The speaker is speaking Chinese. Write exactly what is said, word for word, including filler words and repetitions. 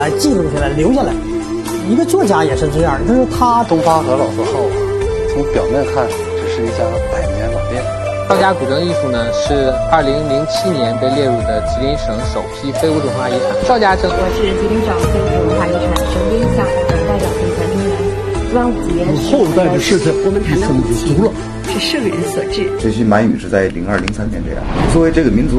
来记录下来留下来。一个作家也是这样，就是他东方和老字号啊，从表面看只是一家百年老店。 赵家古镇艺术呢是二零零七年被列入的吉林省首批非物质文化遗产。赵家镇， 我是吉林省非物质文化遗产神威下的代表评选人员。端午节后代的事情， 我们谈到已经读了， 是圣人所致。 这些满语是在零二零三年这样。作为这个民族